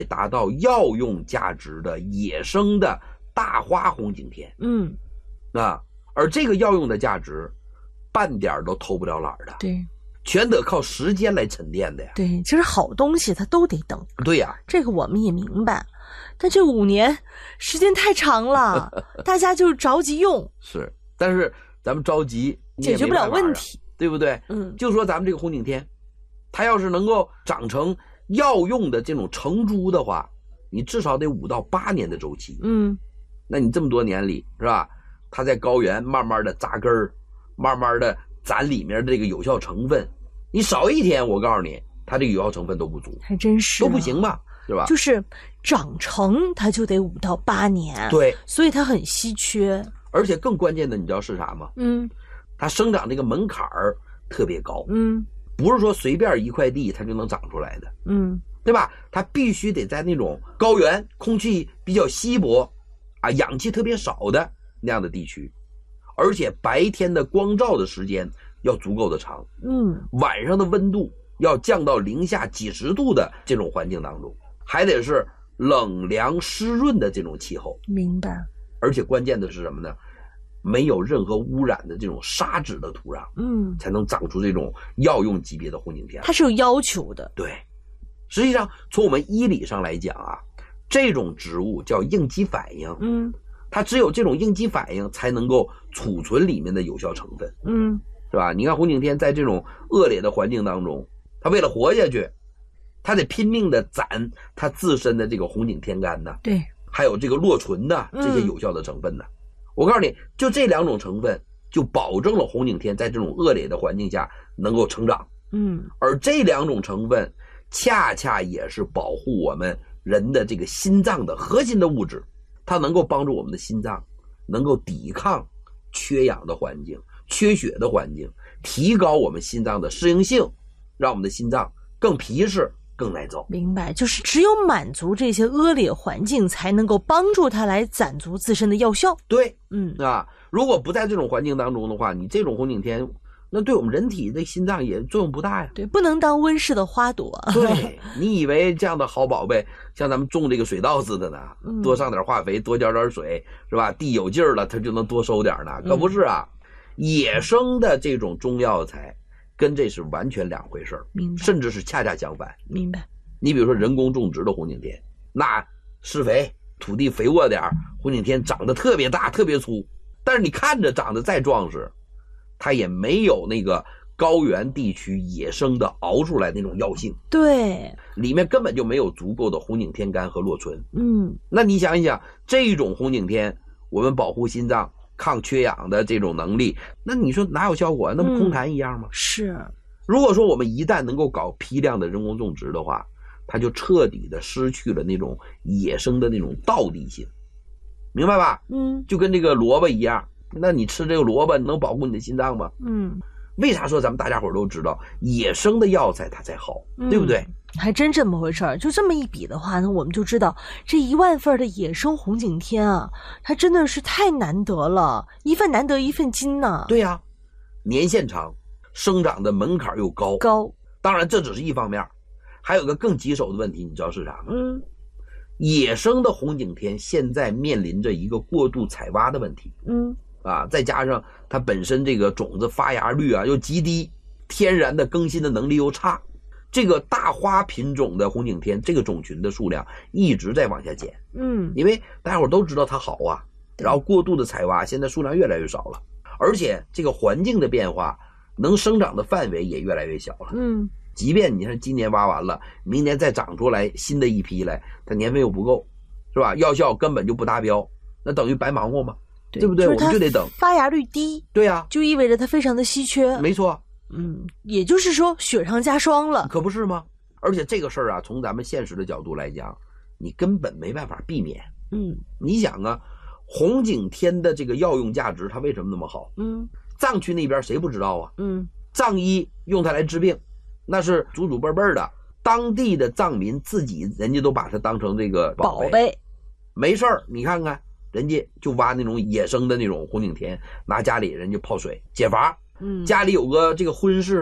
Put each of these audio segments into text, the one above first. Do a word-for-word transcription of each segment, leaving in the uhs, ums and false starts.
达到药用价值的野生的大花红景天。 嗯， 啊，而这个药用的价值半点都偷不了懒的， 对， 全得靠时间来沉淀的呀。 对，其实好东西它都得等。 对呀， 这个我们也明白，但这五年时间太长了，大家就着急用。 是，但是咱们着急解决不了问题， 对不对？ 嗯， 就说咱们这个红景天，它要是能够长成药用的这种成株的话，你至少得五到八年的周期。 嗯， 那你这么多年里，是吧？它在高原慢慢的扎根儿，慢慢的攒里面的这个有效成分，你少一天，我告诉你，它这个有效成分都不足， 还真是、啊、 都不行嘛，是吧？ 就是长成它就得五到八年， 对， 所以它很稀缺。 而且更关键的，你知道是啥吗？ 嗯， 它生长这个门槛儿特别高， 嗯， 不是说随便一块地它就能长出来的， 嗯， 对吧？它必须得在那种高原空气比较稀薄啊，氧气特别少的那样的地区，而且白天的光照的时间要足够的长， 嗯， 晚上的温度要降到零下几十度的这种环境当中，还得是冷凉湿润的这种气候。 明白。 而且关键的是什么呢？没有任何污染的这种沙质的土壤， 嗯， 才能长出这种药用级别的红景天。 它是有要求的。 对，实际上从我们医理上来讲啊，这种植物叫应激反应， 嗯， 它只有这种应激反应才能够储存里面的有效成分， 嗯， 是吧？你看红景天在这种恶劣的环境当中，它为了活下去，它得拼命的攒它自身的这个红景天苷呢， 对， 还有这个落醇的这些有效的成分呢。嗯，我告诉你，就这两种成分就保证了红景天在这种恶劣的环境下能够成长。 嗯， 而这两种成分恰恰也是保护我们人的这个心脏的核心的物质，它能够帮助我们的心脏能够抵抗缺氧的环境、缺血的环境，提高我们心脏的适应性，让我们的心脏更皮实、更耐造。 明白，就是只有满足这些恶劣环境，才能够帮助它来攒足自身的药效。 对， 嗯啊，如果不在这种环境当中的话，你这种红景天，那对我们人体的心脏也作用不大呀。 对，不能当温室的花朵。 对，你以为这样的好宝贝，像咱们种这个水稻似的呢， 嗯、 多上点化肥，多浇点水，是吧？地有劲儿了，它就能多收点呢？可不是啊，嗯、野生的这种中药材跟这是完全两回事儿， 明白？ 甚至是恰恰相反。 明白？ 你比如说人工种植的红景天，那施肥，土地肥沃点，红景天长得特别大、特别粗，但是你看着长得再壮实，它也没有那个高原地区野生的熬出来那种药性。 对， 里面根本就没有足够的红景天苷和落醇。 嗯， 那你想一想，这种红景天，我们保护心脏、抗缺氧的这种能力，那你说哪有效果？那不空谈一样吗？ 嗯、是。 如果说我们一旦能够搞批量的人工种植的话，它就彻底的失去了那种野生的那种道地性，明白吧？ 嗯， 就跟这个萝卜一样，那你吃这个萝卜能保护你的心脏吗？ 嗯， 为啥说咱们大家伙都知道野生的药材它才好， 嗯、 对不对？ 还真这么回事儿。就这么一比的话呢，我们就知道这一万份的野生红景天啊，它真的是太难得了，一份难得一份金呢。 对呀、啊，年限长，生长的门槛又高。 高， 当然这只是一方面，还有个更棘手的问题，你知道是啥吗？ 嗯， 野生的红景天现在面临着一个过度采挖的问题。 嗯。 啊，再加上它本身这个种子发芽率啊又极低，天然的更新的能力又差，这个大花品种的红景天这个种群的数量一直在往下减。 嗯， 因为大家伙都知道它好啊，然后过度的采挖，现在数量越来越少了，而且这个环境的变化，能生长的范围也越来越小了。 嗯， 即便你看今年挖完了，明年再长出来新的一批来，它年份又不够，是吧？药效根本就不达标，那等于白忙活吗？ 对， 对不对？ 就是、 我们就得等。 发芽率低， 对呀、啊， 就意味着它非常的稀缺。 没错， 嗯，也就是说雪上加霜了， 可不是吗？而且这个事儿啊，从咱们现实的角度来讲，你根本没办法避免。 嗯， 你想啊，红景天的这个药用价值，它为什么那么好？ 嗯， 藏区那边谁不知道啊？ 嗯， 藏医用它来治病，那是祖祖辈辈的，当地的藏民自己人家都把它当成这个宝贝。 宝贝， 没事儿，你看看。人家就挖那种野生的那种红景天，拿家里人家泡水解乏。 嗯， 家里有个这个婚事了，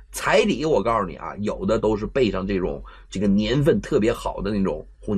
彩礼我告诉你啊，有的都是备上这种这个年份特别好的那种红